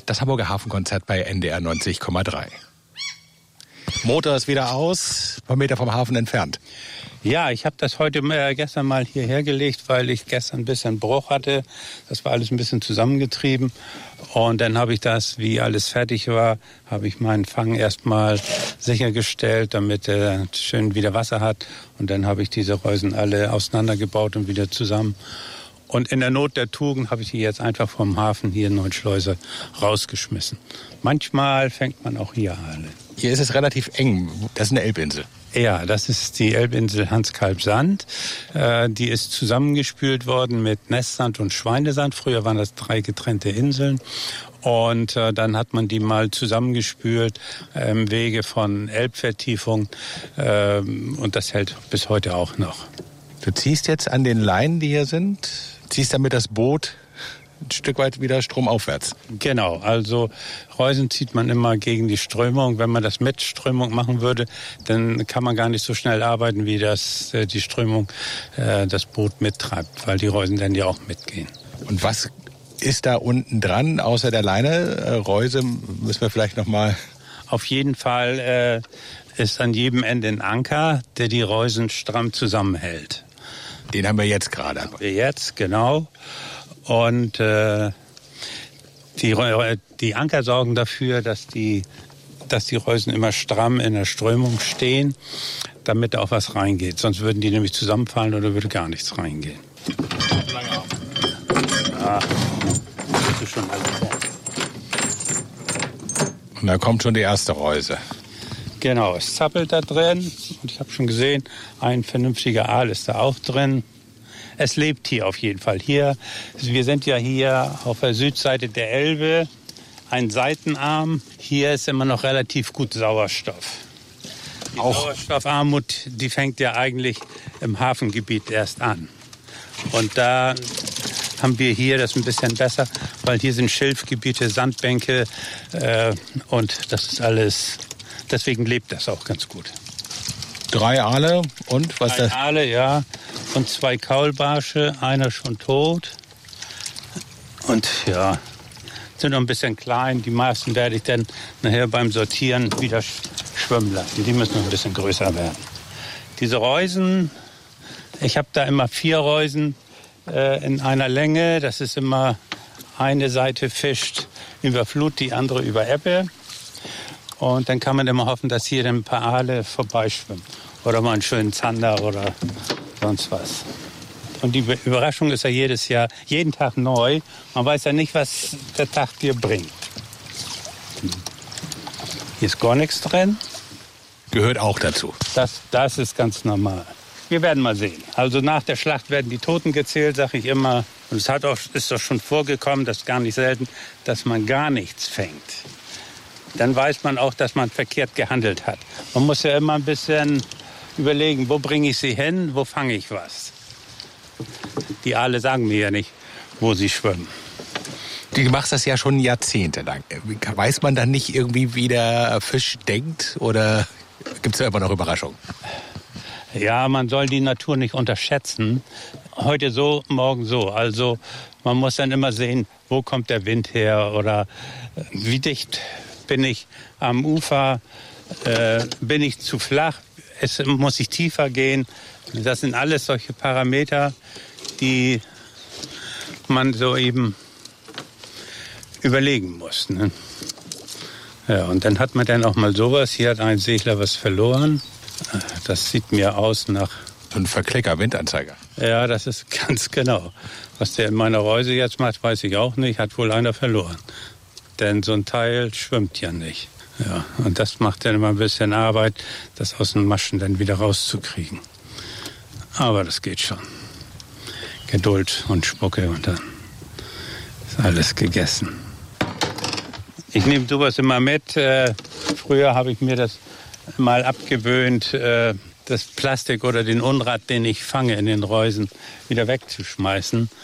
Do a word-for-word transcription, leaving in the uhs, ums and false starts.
das Hamburger Hafenkonzert bei N D R neunzig Komma drei. Motor ist wieder aus, ein paar Meter vom Hafen entfernt. Ja, ich habe das heute äh, gestern mal hierher gelegt, weil ich gestern ein bisschen Bruch hatte. Das war alles ein bisschen zusammengetrieben. Und dann habe ich das, wie alles fertig war, habe ich meinen Fang erstmal sichergestellt, damit er schön wieder Wasser hat. Und dann habe ich diese Reusen alle auseinandergebaut und wieder zusammen. Und in der Not der Tugend habe ich die jetzt einfach vom Hafen hier in Neuenschleuse rausgeschmissen. Manchmal fängt man auch hier alle. Hier ist es relativ eng. Das ist eine Elbinsel. Ja, das ist die Elbinsel Hans-Kalb-Sand. Äh, die ist zusammengespült worden mit Nestsand und Schweinesand. Früher waren das drei getrennte Inseln. Und äh, dann hat man die mal zusammengespült äh, im Wege von Elbvertiefung. Äh, und das hält bis heute auch noch. Du ziehst jetzt an den Leinen, die hier sind, ziehst damit das Boot ein Stück weit wieder stromaufwärts. Genau, also Reusen zieht man immer gegen die Strömung. Wenn man das mit Strömung machen würde, dann kann man gar nicht so schnell arbeiten, wie das äh, die Strömung äh, das Boot mittreibt, weil die Reusen dann ja auch mitgehen. Und was ist da unten dran, außer der Leine? Äh, Reuse müssen wir vielleicht noch mal... Auf jeden Fall äh, ist an jedem Ende ein Anker, der die Reusen stramm zusammenhält. Den haben wir jetzt gerade. Haben wir jetzt, genau. Und äh, die, die Anker sorgen dafür, dass die, dass die Reusen immer stramm in der Strömung stehen, damit auch was reingeht. Sonst würden die nämlich zusammenfallen oder würde gar nichts reingehen. Ja, das ist schon alles fertig. Und da kommt schon die erste Reuse. Genau, es zappelt da drin. Und ich habe schon gesehen, ein vernünftiger Aal ist da auch drin. Es lebt hier auf jeden Fall. Hier, wir sind ja hier auf der Südseite der Elbe, ein Seitenarm. Hier ist immer noch relativ gut Sauerstoff. Die auch Sauerstoffarmut, die fängt ja eigentlich im Hafengebiet erst an. Und da haben wir hier das ein bisschen besser, weil hier sind Schilfgebiete, Sandbänke äh, und das ist alles, deswegen lebt das auch ganz gut. Drei Aale und was Drei das? Aale, ja, und zwei Kaulbarsche, einer schon tot. Und ja, sind noch ein bisschen klein. Die meisten werde ich dann nachher beim Sortieren wieder schwimmen lassen. Die müssen noch ein bisschen größer werden. Diese Reusen, ich habe da immer vier Reusen äh, in einer Länge. Das ist immer, eine Seite fischt über Flut, die andere über Ebbe. Und dann kann man immer hoffen, dass hier ein paar Aale vorbeischwimmen. Oder mal einen schönen Zander oder sonst was. Und die Überraschung ist ja jedes Jahr, jeden Tag neu. Man weiß ja nicht, was der Tag dir bringt. Hier ist gar nichts drin. Gehört auch dazu. Das, das ist ganz normal. Wir werden mal sehen. Also nach der Schlacht werden die Toten gezählt, sage ich immer. Und es hat auch, ist doch schon vorgekommen, das ist gar nicht selten, dass man gar nichts fängt. Dann weiß man auch, dass man verkehrt gehandelt hat. Man muss ja immer ein bisschen überlegen, wo bringe ich sie hin, wo fange ich was. Die Aale sagen mir ja nicht, wo sie schwimmen. Du machst das ja schon jahrzehntelang. Weiß man dann nicht irgendwie, wie der Fisch denkt? Oder gibt es da immer noch Überraschungen? Ja, man soll die Natur nicht unterschätzen. Heute so, morgen so. Also man muss dann immer sehen, wo kommt der Wind her oder wie dicht bin ich am Ufer, äh, bin ich zu flach, es muss ich tiefer gehen. Das sind alles solche Parameter, die man so eben überlegen muss. Ne? Ja, und dann hat man dann auch mal sowas. Hier hat ein Segler was verloren. Das sieht mir aus nach... So ein Verklicker, Windanzeiger. Ja, das ist ganz genau. Was der in meiner Reuse jetzt macht, weiß ich auch nicht. Hat wohl einer verloren. Denn so ein Teil schwimmt ja nicht. Ja, und das macht dann immer ein bisschen Arbeit, das aus den Maschen dann wieder rauszukriegen. Aber das geht schon. Geduld und Spucke und dann ist alles gegessen. Ich nehme sowas immer mit. Äh, früher habe ich mir das mal abgewöhnt, äh, das Plastik oder den Unrat, den ich fange in den Reusen, wieder wegzuschmeißen.